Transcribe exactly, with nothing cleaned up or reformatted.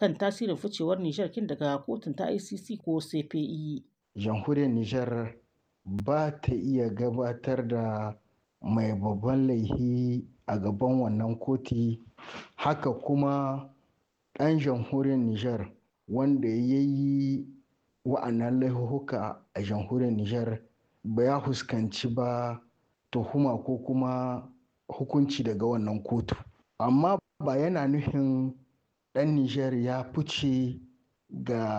kan tasirin ficewar Nijar kin daga kotun ta I C C ko C P I. Jamhuriyar Nijar ba ta iya gabatar da mai babban laihi a gaban wannan koti, haka kuma ɗan jamhuriyar Nijar wanda ya yi wa'annan laifuka a jamhuriyar Nijar ba ya fuskanci ba tuhuma ko kuma hukunci daga wannan kotu. Amma ba yana nufin ɗan Nijar ya fice ga